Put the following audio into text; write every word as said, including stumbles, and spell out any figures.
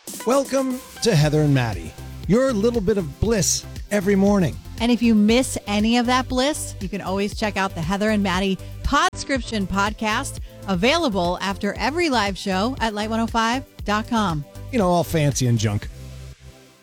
Welcome to Heather and Maddie, your little bit of bliss every morning. And if you miss any of that bliss, you can always check out the Heather and Maddie Podscription podcast, available after every live show at light one oh five dot com. You know, all fancy and junk.